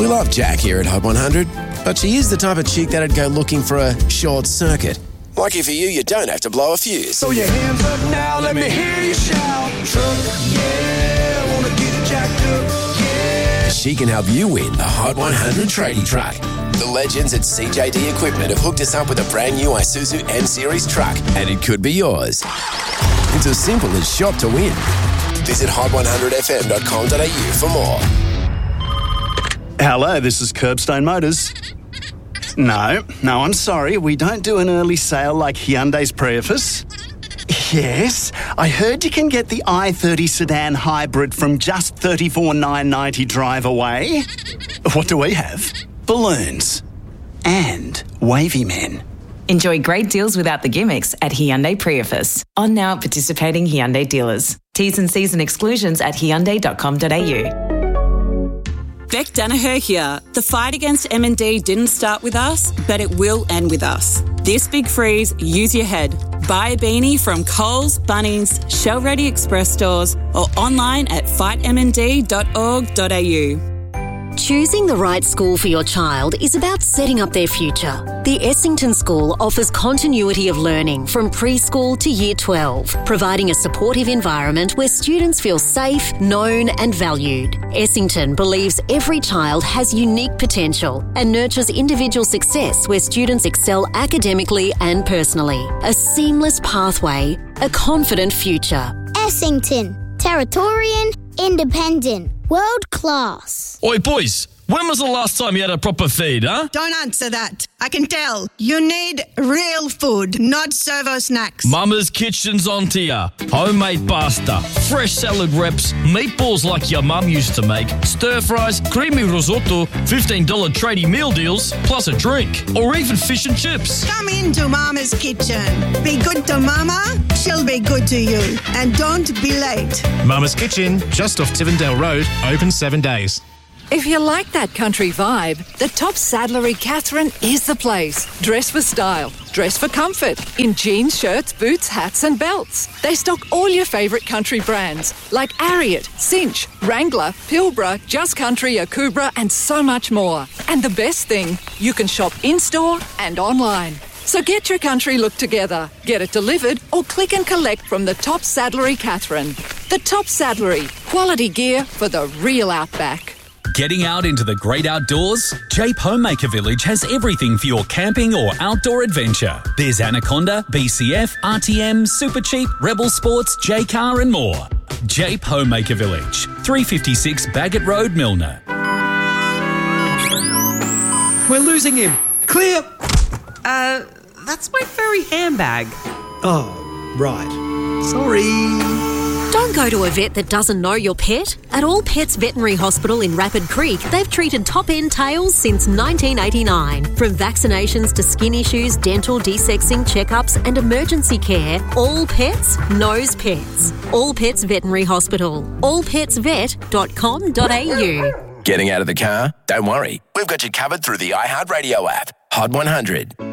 We love Jack here at Hot 100, but she is the type of chick that'd go looking for a short circuit. Lucky for you, you don't have to blow a fuse. Throw your hands up now, let me hear you shout. Truck, yeah, wanna get it jacked up, yeah. She can help you win the Hot 100 tradie truck. The legends at CJD Equipment have hooked us up with a brand new Isuzu M-Series truck, and it could be yours. It's as simple as shop to win. Visit hot100fm.com.au for more. Hello, this is Curbstone Motors. No, I'm sorry. We don't do an early sale like Hyundai's Prius. Yes, I heard you can get the i30 sedan hybrid from just $34,990 drive away. What do we have? Balloons. And wavy men. Enjoy great deals without the gimmicks at Hyundai Prius. On now at participating Hyundai dealers. T's and C's and exclusions at hyundai.com.au. Beck Danaher here. The fight against M&D didn't start with us, but it will end with us. This big freeze, use your head. Buy a beanie from Coles, Bunnings, Shell Ready Express stores or online at fightmnd.org.au. Choosing the right school for your child is about setting up their future. The Essington School offers continuity of learning from preschool to year 12, providing a supportive environment where students feel safe, known and valued. Essington believes every child has unique potential and nurtures individual success where students excel academically and personally. A seamless pathway, a confident future. Essington, Territorian, independent, world class. Oi, boys, when was the last time you had a proper feed, huh? Don't answer that. I can tell. You need real food, not servo snacks. Mama's Kitchen's on to ya. Homemade pasta, fresh salad wraps, meatballs like your mum used to make, stir fries, creamy risotto, $15 tradie meal deals, plus a drink, or even fish and chips. Come into Mama's Kitchen. Be good to Mama, she'll be good to you. And don't be late. Mama's Kitchen, just off Tivendale Road, open 7 days. If you like that country vibe, the Top Saddlery Catherine is the place. Dress for style, dress for comfort, in jeans, shirts, boots, hats and belts. They stock all your favourite country brands like Ariat, Cinch, Wrangler, Pilbara, Just Country, Akubra and so much more. And the best thing, you can shop in-store and online. So get your country look together, get it delivered or click and collect from the Top Saddlery Catherine. The Top Saddlery, quality gear for the real outback. Getting out into the great outdoors? Jape Homemaker Village has everything for your camping or outdoor adventure. There's Anaconda, BCF, RTM, Super Cheap, Rebel Sports, J-Car and more. Jape Homemaker Village, 356 Bagot Road, Milner. We're losing him. Clear! That's my furry handbag. Oh, right. Sorry. Don't go to a vet that doesn't know your pet. At All Pets Veterinary Hospital in Rapid Creek, they've treated top-end tails since 1989. From vaccinations to skin issues, dental, desexing, checkups and emergency care, All Pets knows pets. All Pets Veterinary Hospital. allpetsvet.com.au. Getting out of the car? Don't worry. We've got you covered through the iHeartRadio app. Hot 100.